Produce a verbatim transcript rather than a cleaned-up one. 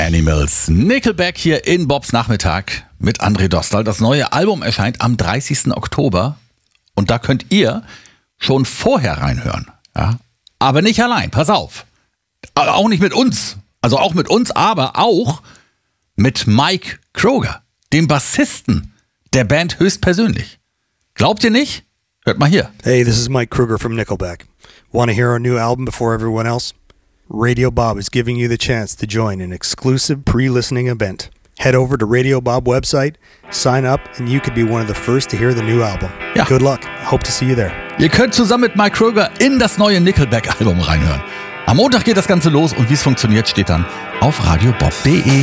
Animals. Nickelback hier in Bobs Nachmittag mit André Dostal. Das neue Album erscheint am dreißigsten Oktober und da könnt ihr schon vorher reinhören. Ja? Aber nicht allein, pass auf. Auch nicht mit uns. Also auch mit uns, aber auch mit Mike Kroger, dem Bassisten der Band höchstpersönlich. Glaubt ihr nicht? Hört mal hier. Hey, this is Mike Kruger from Nickelback. Want to hear our new album before everyone else? Radio Bob is giving you the chance to join an exclusive pre-listening event. Head over to Radio Bob website, sign up, and you could be one of the first to hear the new album. Ja. Good luck. Hope to see you there. Ihr könnt zusammen mit Mike Kroger in das neue Nickelback-Album reinhören. Am Montag geht das Ganze los und wie es funktioniert, steht dann auf radiobob punkt de.